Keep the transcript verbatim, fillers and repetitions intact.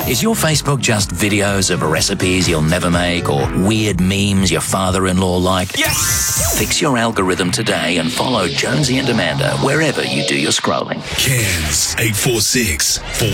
Is your Facebook just videos of recipes you'll never make or weird memes your father-in-law like? Yes! Fix your algorithm today and follow Jonesy and Amanda wherever you do your scrolling. Cairns eight four six, four